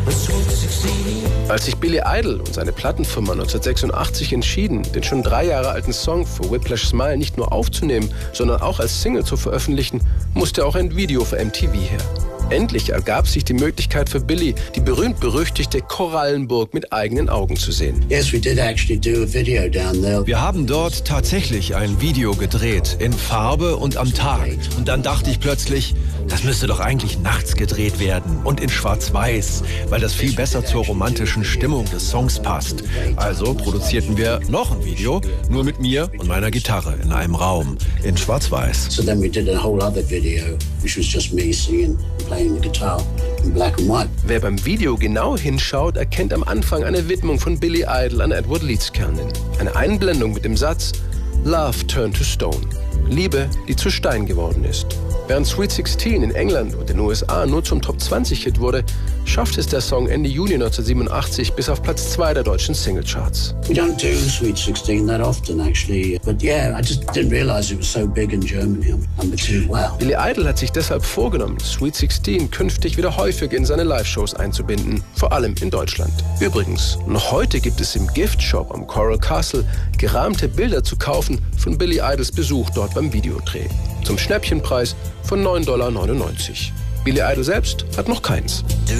Als sich Billy Idol und seine Plattenfirma 1986 entschieden, den schon 3 Jahre alten Song For Whiplash Smile nicht nur aufzunehmen, sondern auch als Single zu veröffentlichen, musste auch ein Video für MTV her. Endlich ergab sich die Möglichkeit für Billy, die berühmt-berüchtigte Korallenburg mit eigenen Augen zu sehen. Wir haben dort tatsächlich ein Video gedreht, in Farbe und am Tag. Und dann dachte ich plötzlich, das müsste doch eigentlich nachts gedreht werden und in Schwarz-Weiß, weil das viel besser zur romantischen Stimmung des Songs passt. Also produzierten wir noch ein Video, nur mit mir und meiner Gitarre in einem Raum, in Schwarz-Weiß. So then we did a whole other video, which was just me singing, playing the guitar in black and white. Wer beim Video genau hinschaut, erkennt am Anfang eine Widmung von Billy Idol an Edward Leeds Kernin. Eine Einblendung mit dem Satz Love turned to stone. Liebe, die zu Stein geworden ist. Während Sweet 16 in England und den USA nur zum Top-20-Hit wurde, schaffte es der Song Ende Juni 1987 bis auf Platz 2 der deutschen Singlecharts. We don't do Sweet 16 that often, actually. But yeah, I just didn't realize it was so big in Germany. Number 2, wow. Billy Idol hat sich deshalb vorgenommen, Sweet 16 künftig wieder häufig in seine Live-Shows einzubinden, vor allem in Deutschland. Übrigens, noch heute gibt es im Gift-Shop am Coral Castle gerahmte Bilder zu kaufen von Billy Idols Besuch dort beim Videodreh. Zum Schnäppchenpreis von $9,99 $. Billy Idol selbst hat noch keins.